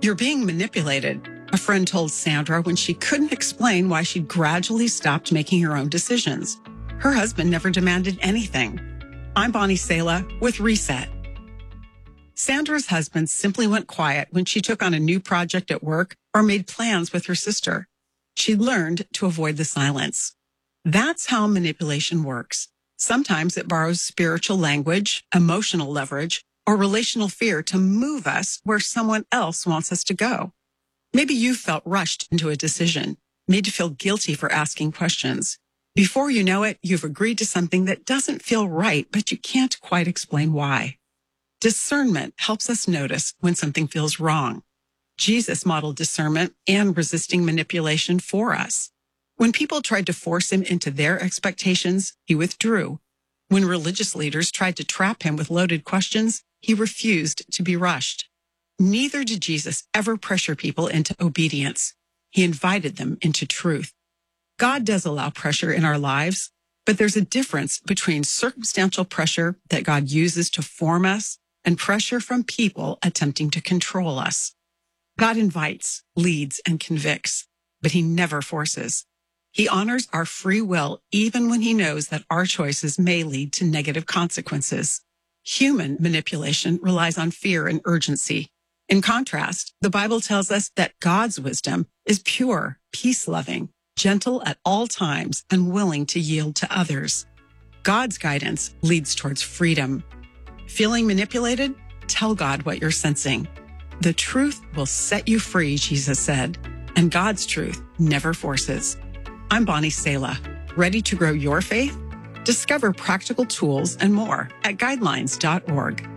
You're being manipulated, a friend told Sandra when she couldn't explain why she'd gradually stopped making her own decisions. Her husband never demanded anything. I'm Bonnie Sala with Reset. Sandra's husband simply went quiet when she took on a new project at work or made plans with her sister. She learned to avoid the silence. That's how manipulation works. Sometimes it borrows spiritual language, emotional leverage, or relational fear to move us where someone else wants us to go. Maybe you felt rushed into a decision, made to feel guilty for asking questions. Before you know it, you've agreed to something that doesn't feel right, but you can't quite explain why. Discernment helps us notice when something feels wrong. Jesus modeled discernment and resisting manipulation for us. When people tried to force him into their expectations, he withdrew. When religious leaders tried to trap him with loaded questions, he refused to be rushed. Neither did Jesus ever pressure people into obedience. He invited them into truth. God does allow pressure in our lives, but there's a difference between circumstantial pressure that God uses to form us and pressure from people attempting to control us. God invites, leads, and convicts, but he never forces. He honors our free will even when he knows that our choices may lead to negative consequences. Human manipulation relies on fear and urgency. In contrast, the Bible tells us that God's wisdom is pure, peace-loving, gentle at all times, and willing to yield to others. God's guidance leads towards freedom. Feeling manipulated? Tell God what you're sensing. The truth will set you free, Jesus said, and God's truth never forces. I'm Bonnie Sala. Ready to grow your faith? Discover practical tools and more at guidelines.org.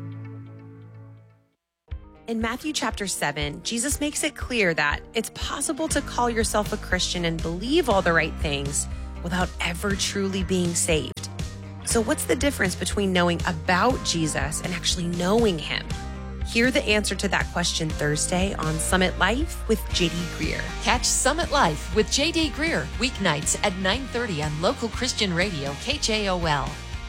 In Matthew chapter 7, Jesus makes it clear that it's possible to call yourself a Christian and believe all the right things without ever truly being saved. So what's the difference between knowing about Jesus and actually knowing him? Hear the answer to that question Thursday on Summit Life with J.D. Greer. Catch Summit Life with J.D. Greer weeknights at 9:30 on local Christian radio KJOL.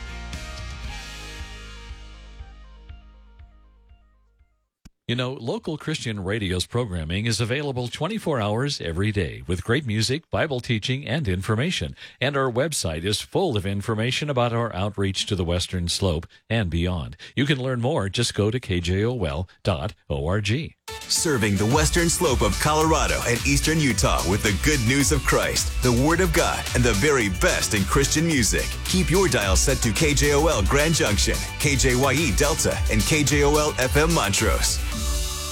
You know, local Christian radio's programming is available 24 hours every day with great music, Bible teaching, and information. And our website is full of information about our outreach to the Western Slope and beyond. You can learn more. Just go to kjol.org. Serving the Western Slope of Colorado and Eastern Utah with the good news of Christ, the Word of God, and the very best in Christian music. Keep your dial set to KJOL Grand Junction, KJYE Delta, and KJOL FM Montrose.